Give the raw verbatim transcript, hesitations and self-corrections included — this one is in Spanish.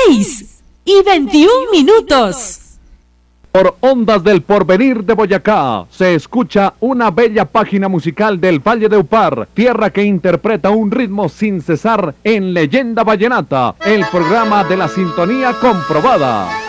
seis y veintiún minutos. Por Ondas del Porvenir de Boyacá, se escucha una bella página musical del Valle de Upar, tierra que interpreta un ritmo sin cesar en Leyenda Vallenata, el programa de la sintonía comprobada.